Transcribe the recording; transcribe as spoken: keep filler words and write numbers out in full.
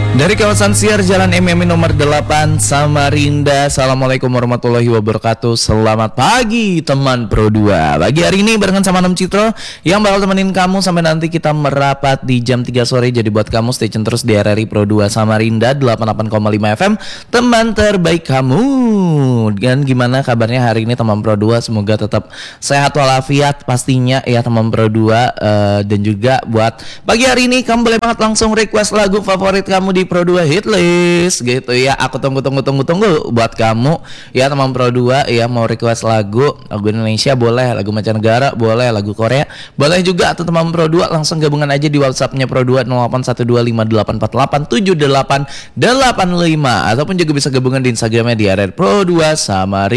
Dari kawasan Siar Jalan M M I nomor delapan Samarinda. Assalamualaikum warahmatullahi wabarakatuh. Selamat pagi teman Pro dua. Pagi hari ini barengan sama Nom Citro yang bakal temenin kamu sampai nanti kita merapat di jam tiga sore. Jadi buat kamu stay tune terus di R R I Pro dua Samarinda delapan puluh delapan koma lima F M, teman terbaik kamu. Dan gimana kabarnya hari ini teman Pro dua? Semoga tetap sehat walafiat pastinya ya teman Pro dua. uh, Dan juga buat pagi hari ini kamu boleh banget langsung request lagu favorit kamu di Pro dua Hit List gitu ya. Aku tunggu tunggu tunggu tunggu buat kamu ya teman Pro dua ya. Mau request lagu lagu Indonesia boleh, lagu mancanegara boleh, lagu Korea boleh juga. Atau teman Pro dua langsung gabungan aja di WhatsAppnya Pro dua nol delapan satu dua lima delapan empat delapan tujuh delapan delapan lima, ataupun juga bisa gabungan di Instagramnya di R R Pro dua Samarinda.